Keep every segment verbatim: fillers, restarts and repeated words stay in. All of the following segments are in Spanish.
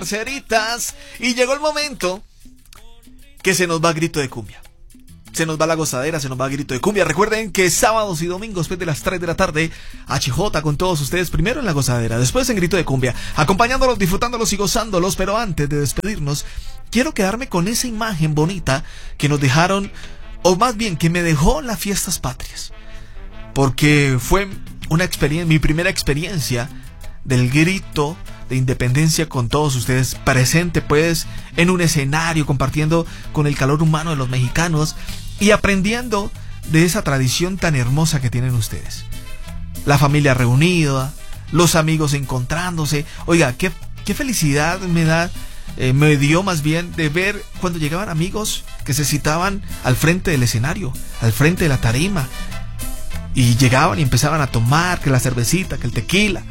Parceritas, y llegó el momento que se nos va grito de cumbia. Se nos va la gozadera, se nos va grito de cumbia. Recuerden que sábados y domingos después de las tres de la tarde, H J con todos ustedes, primero en la gozadera, después en grito de cumbia, acompañándolos, disfrutándolos y gozándolos. Pero antes de despedirnos, quiero quedarme con esa imagen bonita que nos dejaron, o más bien que me dejó las fiestas patrias, porque fue una experiencia, mi primera experiencia del grito de independencia con todos ustedes, presente pues en un escenario, compartiendo con el calor humano de los mexicanos y aprendiendo de esa tradición tan hermosa que tienen ustedes. La familia reunida, los amigos encontrándose. Oiga, qué, qué felicidad me da, eh, me dio más bien de ver cuando llegaban amigos que se citaban al frente del escenario, al frente de la tarima, y llegaban y empezaban a tomar que la cervecita, que el tequila.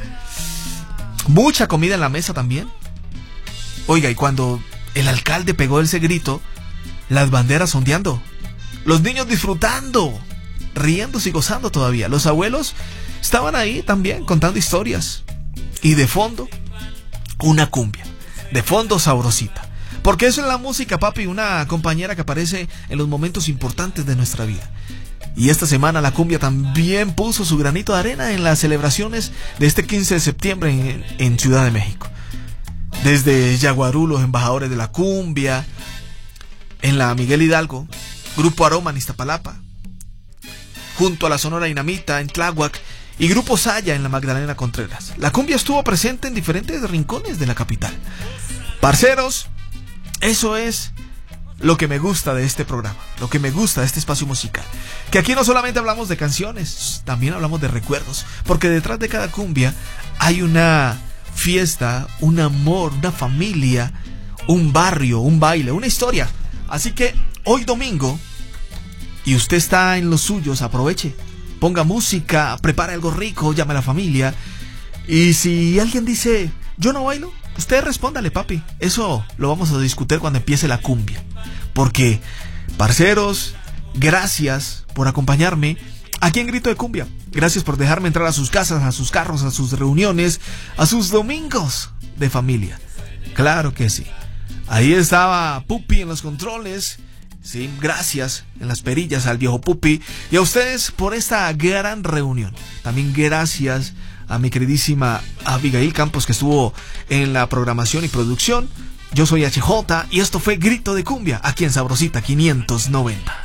Mucha comida en la mesa también. Oiga, y cuando el alcalde pegó ese grito, las banderas ondeando, los niños disfrutando, riéndose y gozando todavía. Los abuelos estaban ahí también contando historias. Y de fondo, una cumbia. De fondo, sabrosita. Porque eso es la música, papi, una compañera que aparece en los momentos importantes de nuestra vida. Y esta semana la cumbia también puso su granito de arena en las celebraciones de este quince de septiembre en, en Ciudad de México. Desde Yaguarú, los embajadores de la cumbia, en la Miguel Hidalgo, Grupo Aroma en Iztapalapa, junto a la Sonora Dinamita en Tláhuac y Grupo Saya en la Magdalena Contreras. La cumbia estuvo presente en diferentes rincones de la capital. Parceros, eso es lo que me gusta de este programa, lo que me gusta de este espacio musical, que aquí no solamente hablamos de canciones, también hablamos de recuerdos, porque detrás de cada cumbia hay una fiesta, un amor, una familia, un barrio, un baile, una historia. Así que hoy domingo, y usted está en los suyos, aproveche, ponga música, prepare algo rico, llame a la familia, y si alguien dice, yo no bailo, usted respóndale, papi. Eso lo vamos a discutir cuando empiece la cumbia. Porque, parceros, gracias por acompañarme aquí en Grito de Cumbia. Gracias por dejarme entrar a sus casas, a sus carros, a sus reuniones, a sus domingos de familia. Claro que sí. Ahí estaba Pupi en los controles. Sí, gracias en las perillas al viejo Pupi. Y a ustedes por esta gran reunión. También gracias a mi queridísima Abigail Campos, que estuvo en la programación y producción. Yo soy H J y esto fue Grito de Cumbia, aquí en Sabrosita quinientos noventa.